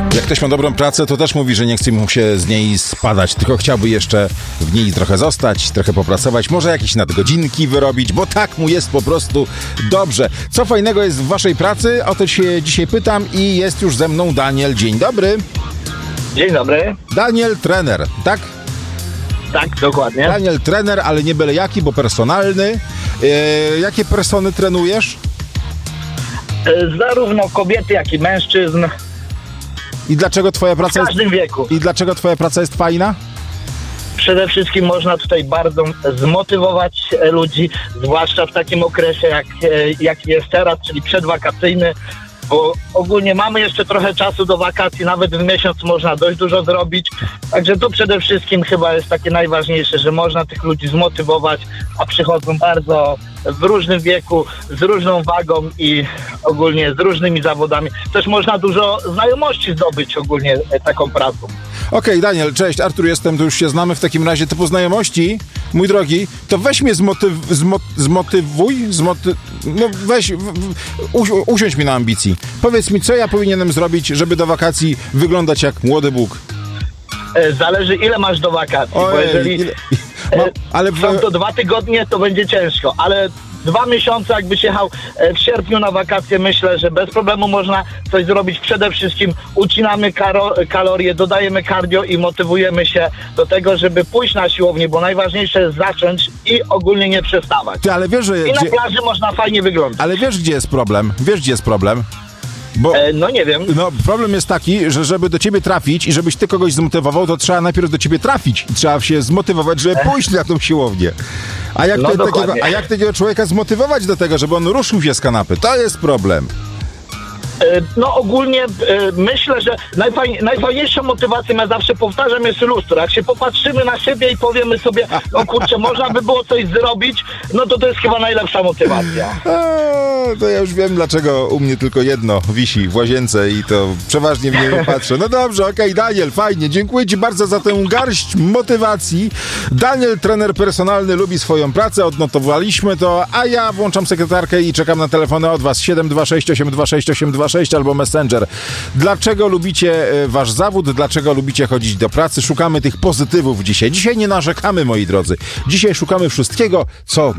Jak ktoś ma dobrą pracę, to też mówi, że nie chce mu się z niej spadać, tylko chciałby jeszcze w niej trochę zostać, trochę popracować, może jakieś nadgodzinki wyrobić, bo tak mu jest po prostu dobrze. Co fajnego jest w waszej pracy? O to się dzisiaj pytam i jest już ze mną Daniel. Dzień dobry. Dzień dobry. Daniel, trener, tak? Tak, dokładnie. Daniel, trener, ale nie byle jaki, bo personalny. Jakie persony trenujesz? Zarówno kobiety, jak i mężczyzn. I dlaczego twoja praca W każdym wieku. I dlaczego twoja praca jest fajna? Przede wszystkim można tutaj bardzo zmotywować ludzi, zwłaszcza w takim okresie, jak jest teraz, czyli przedwakacyjny, bo ogólnie mamy jeszcze trochę czasu do wakacji, nawet w miesiąc można dość dużo zrobić, także to przede wszystkim chyba jest takie najważniejsze, że można tych ludzi zmotywować, a przychodzą bardzo w różnym wieku, z różną wagą i ogólnie z różnymi zawodami. Też można dużo znajomości zdobyć ogólnie taką pracą. Okej, Daniel, cześć, Artur jestem, to już się znamy w takim razie, typu znajomości, mój drogi, to weź mnie usiądź mi na ambicji. Powiedz mi, co ja powinienem zrobić, żeby do wakacji wyglądać jak młody Bóg? Zależy, ile masz do wakacji, bo jeżeli są to 2 tygodnie, to będzie ciężko, ale 2 miesiące, jakbyś jechał w sierpniu na wakacje, myślę, że bez problemu można coś zrobić. Przede wszystkim ucinamy kalorie, dodajemy cardio i motywujemy się do tego, żeby pójść na siłownię, bo najważniejsze jest zacząć i ogólnie nie przestawać. Ty, ale wiesz, że I na plaży można fajnie wyglądać. Ale wiesz, gdzie jest problem? Bo, no nie wiem. No, problem jest taki, że żeby do ciebie trafić i żebyś ty kogoś zmotywował, to trzeba najpierw do ciebie trafić i trzeba się zmotywować, żeby pójść na tą siłownię. A jak takiego człowieka zmotywować do tego, żeby on ruszył się z kanapy? To jest problem. No ogólnie myślę, że najfajniejszą motywacją, ja zawsze powtarzam, jest lustro. Jak się popatrzymy na siebie i powiemy sobie, no kurczę, można by było coś zrobić, no to jest chyba najlepsza motywacja. To ja już wiem, dlaczego u mnie tylko jedno wisi w łazience i to przeważnie w nie patrzę. No dobrze, okej, Daniel, fajnie. Dziękuję ci bardzo za tę garść motywacji. Daniel, trener personalny, lubi swoją pracę, odnotowaliśmy to, a ja włączam sekretarkę i czekam na telefony od was 726 826 826 albo Messenger. Dlaczego lubicie wasz zawód? Dlaczego lubicie chodzić do pracy? Szukamy tych pozytywów dzisiaj. Dzisiaj nie narzekamy, moi drodzy. Dzisiaj szukamy wszystkiego, co